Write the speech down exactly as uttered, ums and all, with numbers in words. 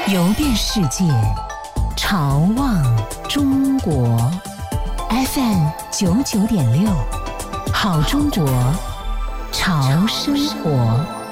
游遍世界，潮望中国。F M 九九点六，好中国，潮生活。